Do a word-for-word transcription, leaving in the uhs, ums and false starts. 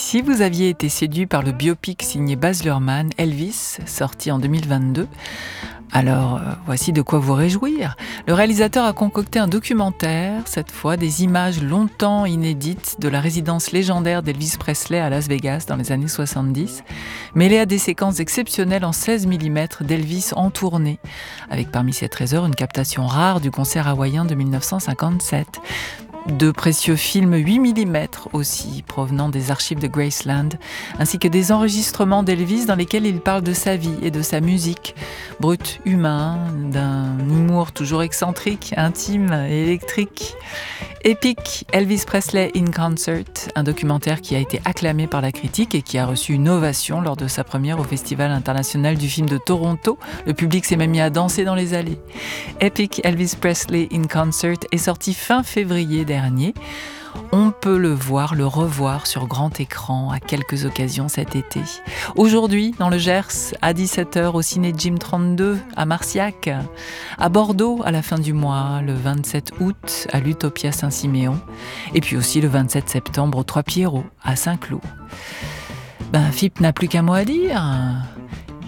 Si vous aviez été séduit par le biopic signé Baz Luhrmann, Elvis, sorti en deux mille vingt-deux, alors euh, voici de quoi vous réjouir. Le réalisateur a concocté un documentaire, cette fois des images longtemps inédites de la résidence légendaire d'Elvis Presley à Las Vegas dans les années soixante-dix, mêlées à des séquences exceptionnelles en seize millimètres d'Elvis en tournée, avec parmi ses trésors une captation rare du concert hawaïen de mille neuf cent cinquante-sept. De précieux films huit millimètres aussi, provenant des archives de Graceland, ainsi que des enregistrements d'Elvis dans lesquels il parle de sa vie et de sa musique, brut, humain, d'un humour toujours excentrique, intime et électrique. Epic, Elvis Presley in Concert, un documentaire qui a été acclamé par la critique et qui a reçu une ovation lors de sa première au Festival international du film de Toronto. Le public s'est même mis à danser dans les allées. Epic, Elvis Presley in Concert est sorti fin février dernier. On peut le voir, le revoir sur grand écran à quelques occasions cet été. Aujourd'hui, dans le Gers, à dix-sept heures au Ciné Gym trente-deux à Marciac. À Bordeaux, à la fin du mois, le vingt-sept août, à l'Utopia Saint-Siméon. Et puis aussi le vingt-sept septembre au Trois Pierrots, à Saint-Cloud. Ben, F I P n'a plus qu'un mot à dire.